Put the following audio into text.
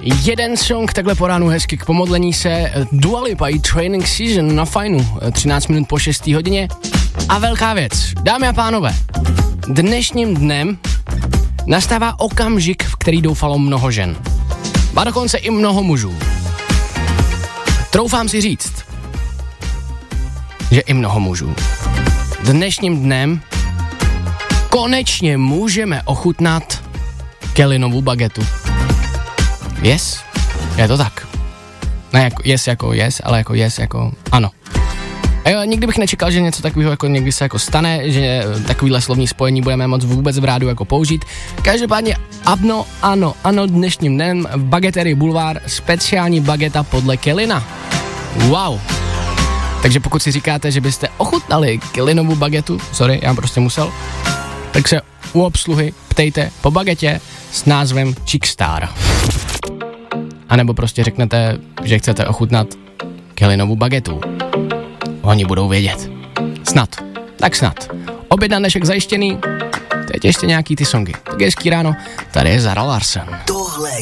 Jeden song takhle po ránu hezky k pomodlení se. Dua Lipa i Training Season na Fajnu, 13 minut po 6. hodině. A velká věc, dámy a pánové, dnešním dnem nastává okamžik, v který doufalo mnoho žen. A dokonce i mnoho mužů. Troufám si říct, že i mnoho mužů. Dnešním dnem konečně můžeme ochutnat Kellinovu bagetu. Yes, je to tak. Ne jako yes, ale jako yes jako ano. A jo, nikdy bych nečekal, že něco takového jako někdy se jako stane, že takovýhle slovní spojení budeme moc vůbec v rádiu jako použít. Každopádně ano, dnešním dnem v Bageterii Bulvár speciální bageta podle Kellina. Wow. Takže pokud si říkáte, že byste ochutnali Kellinovu bagetu, sorry, já prostě musel, tak se u obsluhy ptejte po bagetě s názvem Chickstar. A nebo prostě řeknete, že chcete ochutnat Kellinovu bagetu. Oni budou vědět. Snad. Tak snad. Oběd na dnešek zajištěný. Teď ještě nějaký ty songy. Tak hezký ráno. Tady je Zara Larsson. Tohle